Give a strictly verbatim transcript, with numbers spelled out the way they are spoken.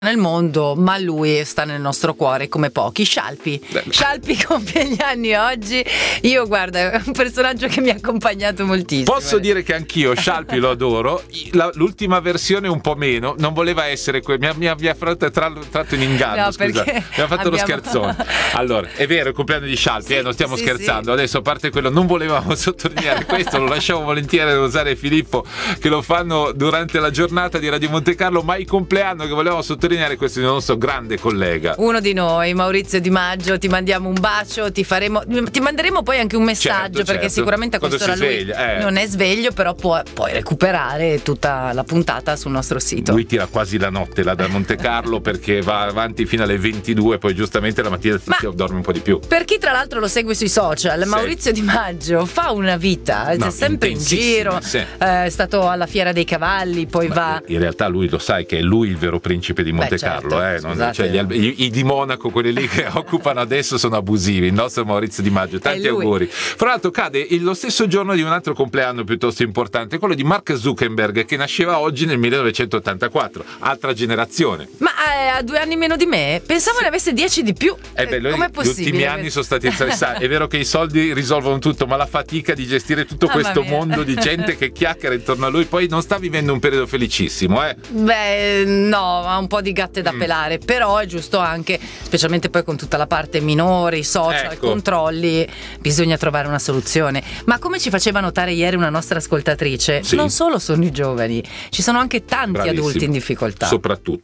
nel mondo, ma lui sta nel nostro cuore come pochi. Scialpi Beh, Scialpi compie gli anni oggi. Io guarda, è un personaggio che mi ha accompagnato moltissimo. Posso dire che anch'io Scialpi lo adoro. La, l'ultima versione un po' meno, non voleva essere que- mi ha, mi ha, mi ha tratto, tratto in inganno, no, scusa, mi ha fatto abbiamo... lo scherzone. Allora, è vero, il compleanno di Scialpi, sì, eh, non stiamo sì, scherzando. Sì. Adesso, a parte quello, non volevamo sottolineare questo, lo lasciamo volentieri Rosaria e Filippo che lo fanno durante la giornata di Radio Monte Carlo, ma il compleanno che volevamo sottolineare questo è il nostro grande collega, uno di noi, Maurizio Di Maggio. Ti mandiamo un bacio, ti faremo, ti manderemo poi anche un messaggio, certo, perché certo. sicuramente a quest'ora lui sveglia, eh. non è sveglio, però può, puoi recuperare tutta la puntata sul nostro sito. Lui tira quasi la notte là da Monte Carlo perché va avanti fino alle ventidue, poi giustamente la mattina Ma dorme un po' di più. Per chi tra l'altro lo segue sui social, sì. Maurizio Di Maggio fa una vita, no, è sempre in giro, sì. eh, è stato alla Fiera dei Cavalli, poi Ma va... In realtà lui lo sai che è lui il vero principe di Monte Beh, certo, Carlo, eh? non, cioè, gli, i, i di Monaco, quelli lì che occupano adesso sono abusivi. Il nostro Maurizio Di Maggio, tanti auguri. Fra l'altro cade lo stesso giorno di un altro compleanno piuttosto importante, quello di Mark Zuckerberg, che nasceva oggi nel millenovecentottantaquattro, altra generazione. Ma eh, ha due anni meno di me? Pensavo sì. ne avesse dieci di più. Eh beh, Com'è possibile? Gli ultimi anni sono stati interessanti. È vero che i soldi risolvono tutto, ma la fatica di gestire tutto ah, questo mondo di gente che chiacchiera intorno a lui, poi non sta vivendo un periodo felicissimo, eh? Beh, no, ha un po' di gatte da mm. pelare, però è giusto anche, specialmente poi con tutta la parte minori, social, ecco. controlli, bisogna trovare una soluzione. Ma come ci faceva notare ieri una nostra ascoltatrice, sì. non solo sono i giovani, ci sono anche tanti Bravissimo. adulti in difficoltà. Soprattutto.